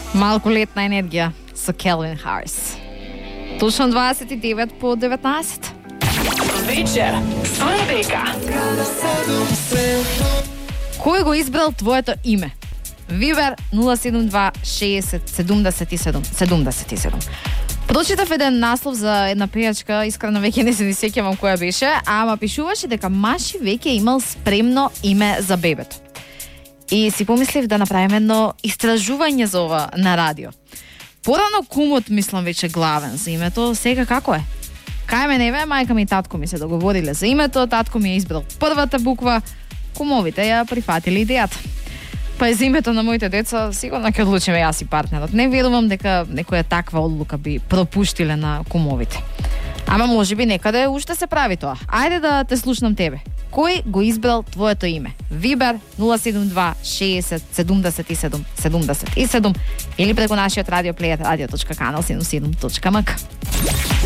Малку летна енергија со Келвин Харис. Точно 29 по 19. Вечер со Ребека. Кој го избрал твоето име? Вибер 072 60 77 77. Прочитав еден наслов за една пејачка, искрено веќе не се ни сеќавам која беше, ама пишуваше дека Маши веќе имал спремно име за бебето. И си помислив да направиме едно истражување за ова на радио. Порано кумот мислам веќе главен за името, сега како е? Кај мене мајка ми и татко ми се договориле за името, татко ми е избрал првата буква, кумовите ја прифатили идејата. Па и за името на моите деца сигурно ќе одлучиме јас и партнерот. Не верувам дека некоја таква одлука би пропуштиле на кумовите. Ама можеби некаде уште се прави тоа. Ајде да те слушнам тебе. Кој го избрал твоето име? Вибер 072 60 77 77 или преку нашиот радиоплеер radio.kanal77.mk.